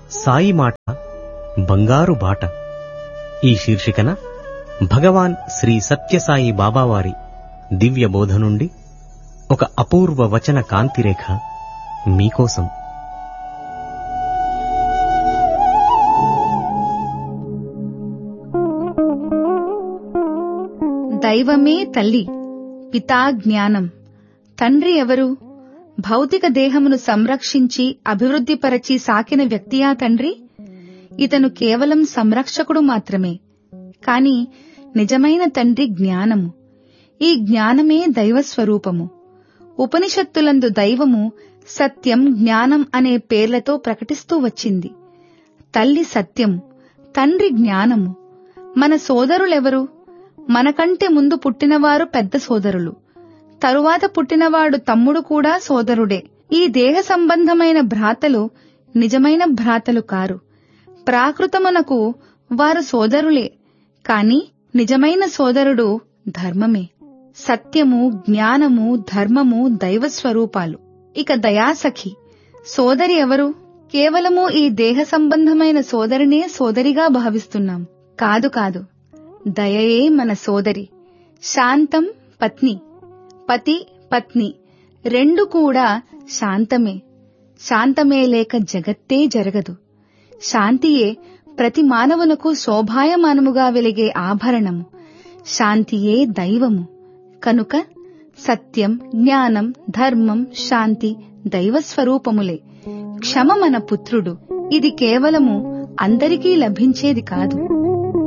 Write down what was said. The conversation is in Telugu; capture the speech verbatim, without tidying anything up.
సాయి మాట బంగారు బాట ఈ శీర్షికన భగవాన్ శ్రీ సత్యసాయి బాబావారి దివ్య బోధ నుండి ఒక అపూర్వ వచన కాంతిరేఖ మీకోసం. దైవమే తల్లి, పితా జ్ఞానం. తండ్రి ఎవరు? భౌతిక దేహమును సంరక్షించి అభివృద్ధిపరచి సాకిన వ్యక్తియా తండ్రి? ఇతను కేవలం సంరక్షకుడు మాత్రమే. కాని నిజమైన తండ్రి జ్ఞానము. ఈ జ్ఞానమే దైవస్వరూపము. ఉపనిషత్తులందు దైవము సత్యం, జ్ఞానం అనే పేర్లతో ప్రకటిస్తూ వచ్చింది. తల్లి సత్యం, తండ్రి జ్ఞానము. మన సోదరులెవరు? మనకంటే ముందు పుట్టినవారు పెద్ద సోదరులు, తరువాత పుట్టినవాడు తమ్ముడు కూడా సోదరుడే. ఈ దేహ సంబంధమైన భ్రాతలు నిజమైన భ్రాతలు కారు. ప్రాకృతమునకు వారు సోదరులే, కాని నిజమైన సోదరుడు ధర్మమే. సత్యము, జ్ఞానము, ధర్మము దైవస్వరూపాలు. ఇక దయాసఖి సోదరి ఎవరు? కేవలము ఈ దేహ సంబంధమైన సోదరినే సోదరిగా భావిస్తున్నాం. కాదు కాదు, దయయే మన సోదరి. శాంతం పత్ని, పతి పత్ని రెండు కూడా శాంతమే. శాంతమే లేక జగత్తే జరగదు. శాంతియే ప్రతి మానవునకు శోభాయమానముగా వెలిగే ఆభరణము. శాంతియే దైవము. కనుక సత్యం, జ్ఞానం, ధర్మం, శాంతి దైవస్వరూపములే. క్షమ మన పుత్రుడు. ఇది కేవలము అందరికీ లభించేది కాదు.